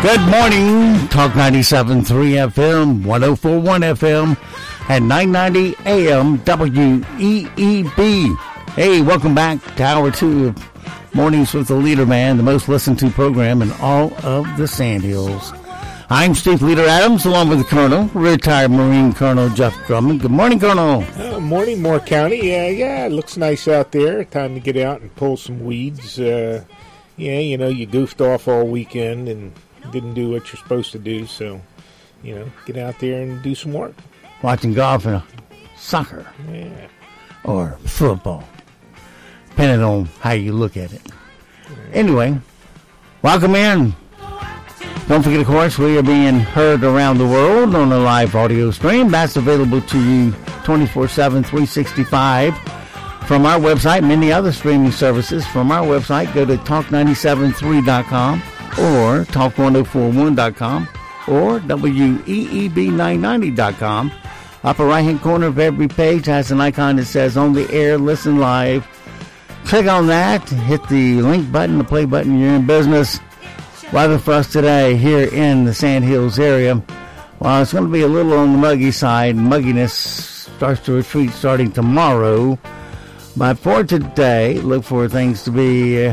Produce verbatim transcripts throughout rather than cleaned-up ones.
Good morning, Talk ninety-seven point three F M, one oh four point one F M, and nine ninety A M W E E B. Hey, welcome back to hour two of Mornings with the Leader Man, the most listened to program in all of the Sandhills. I'm Steve Leader Adams, along with the Colonel, retired Marine Colonel Jeff Drummond. Good morning, Colonel. Uh, morning, Moore County. Yeah, yeah, it looks nice out there. Time to get out and pull some weeds. Uh, yeah, you know, you goofed off all weekend and didn't do what you're supposed to do, so, you know, get out there and do some work. Watching golf and soccer. Yeah. Or football, depending on how you look at it. Anyway, welcome in. Don't forget, of course, we are being heard around the world on a live audio stream. That's available to you twenty-four seven, three sixty-five from our website and many other streaming services. From our website, go to talk nine seven three dot com or talk ten forty-one dot com or W E E B nine ninety dot com. Upper right-hand corner of every page has an icon that says On the Air, Listen Live. Click on that, hit the link button, the play button, you're in business. Weather for us today here in the Sandhills area. Well, it's going to be a little on the muggy side. Mugginess starts to retreat starting tomorrow. But for today, look for things to be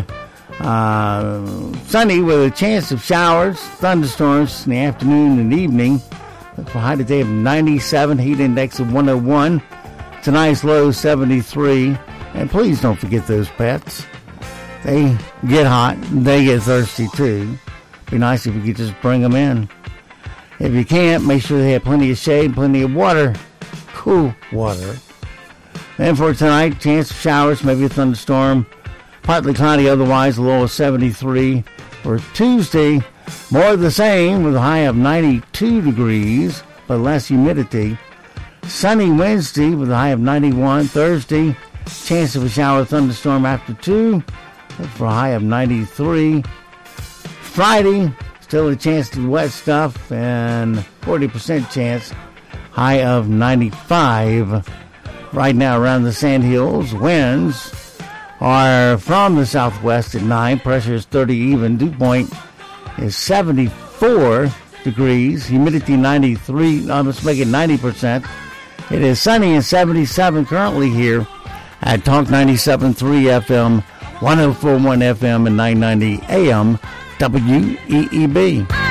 uh, sunny with a chance of showers, thunderstorms in the afternoon and evening. Look for a high today of ninety-seven, heat index of one oh one. Tonight's low seventy-three. And please don't forget those pets. They get hot, they get thirsty too. Be nice if you could just bring them in. If you can't, make sure they have plenty of shade, plenty of water, cool water. And for tonight, chance of showers, maybe a thunderstorm. Partly cloudy otherwise, a low of seventy-three. For Tuesday, more of the same with a high of ninety-two degrees, but less humidity. Sunny Wednesday with a high of ninety-one. Thursday, chance of a shower thunderstorm after two. For a high of ninety-three. Friday, still a chance to wet stuff and forty percent chance, high of ninety-five. Right now around the Sandhills, winds are from the southwest at nine. Pressure is thirty even. Dew point is seventy-four degrees. Humidity ninety-three. I must make it ninety percent. It is sunny and seventy-seven currently here at Talk ninety-seven point three F M, one oh four point one F M, and nine ninety A M W E E B.